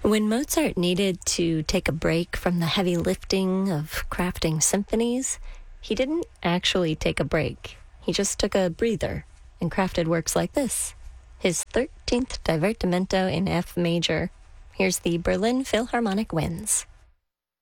When Mozart needed to take a break from the heavy lifting of crafting symphonies, he didn't actually take a break. He just took a breather and crafted works like this. His 13th Divertimento in F major. Here's the Berlin Philharmonic Winds.